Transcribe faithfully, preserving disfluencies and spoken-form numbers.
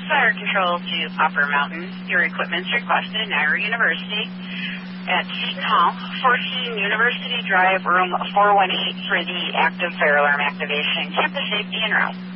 Fire control to Popper Mountain. Your equipment's requested in Niagara University at Seton Hall, fourteen University Drive, room four one eight for the active fire alarm activation. Campus safety en route.